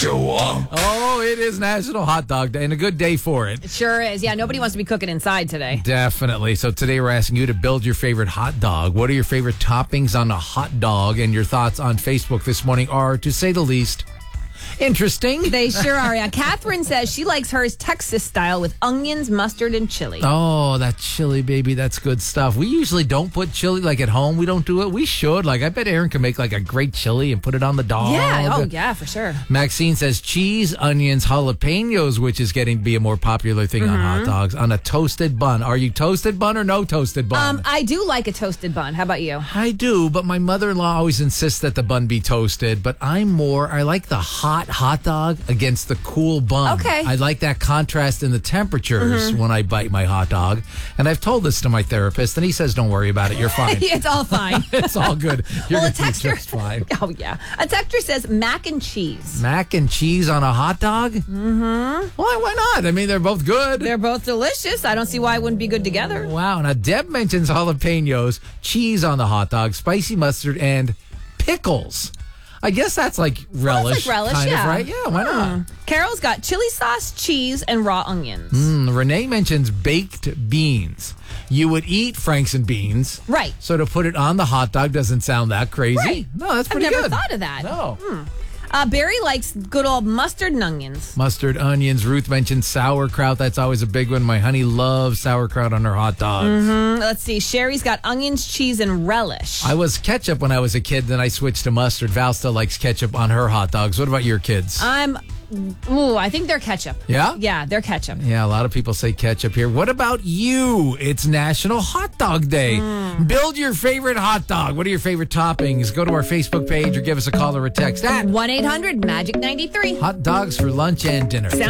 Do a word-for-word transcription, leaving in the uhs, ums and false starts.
Dog. Oh, it is National Hot Dog Day, and a good day for it. It sure is. Yeah, nobody wants to be cooking inside today. Definitely. So today we're asking you to build your favorite hot dog. What are your favorite toppings on a hot dog? And your thoughts on Facebook this morning are, to say the least, interesting. They sure are. Yeah. Catherine says she likes hers Texas style with onions, mustard, and chili. Oh, that chili, baby. That's good stuff. We usually don't put chili, like at home. We don't do it. We should. Like, I bet Aaron can make like a great chili and put it on the dog. Yeah. Oh, yeah, for sure. Maxine says cheese, onions, jalapenos, which is getting to be a more popular thing mm-hmm. on hot dogs, on a toasted bun. Are you toasted bun or no toasted bun? Um, I do like a toasted bun. How about you? I do, but my mother-in-law always insists that the bun be toasted. But I'm more, I like the hot hot dog against the cool bun. Okay. I like that contrast in the temperatures mm-hmm. when I bite my hot dog. And I've told this to my therapist, and he says, don't worry about it. You're fine. It's all fine. It's all good. You're well, a going to be texter, just fine. Oh, yeah. A texter says mac and cheese. Mac and cheese on a hot dog? Mm-hmm. Why, why not? I mean, they're both good. They're both delicious. I don't see why it wouldn't be good together. Wow. Now, Deb mentions jalapenos, cheese on the hot dog, spicy mustard, and pickles. I guess that's like relish, well, like relish kind yeah. of, right? Yeah, why not? Mm. Carol's got chili sauce, cheese, and raw onions. Mm, Renee mentions baked beans. You would eat Franks and beans. Right. So to put it on the hot dog doesn't sound that crazy. Right. No, that's pretty good. I've never good. thought of that. No. Hmm. Uh, Barry likes good old mustard and onions. Mustard, onions. Ruth mentioned sauerkraut. That's always a big one. My honey loves sauerkraut on her hot dogs. Mm-hmm. Let's see. Sherry's got onions, cheese, and relish. I was ketchup when I was a kid. Then I switched to mustard. Val still likes ketchup on her hot dogs. What about your kids? I'm... Ooh, I think they're ketchup. Yeah? Yeah, they're ketchup. Yeah, a lot of people say ketchup here. What about you? It's National Hot Dog Day. Mm. Build your favorite hot dog. What are your favorite toppings? Go to our Facebook page or give us a call or a text at one eight hundred magic ninety-three. Hot dogs for lunch and dinner.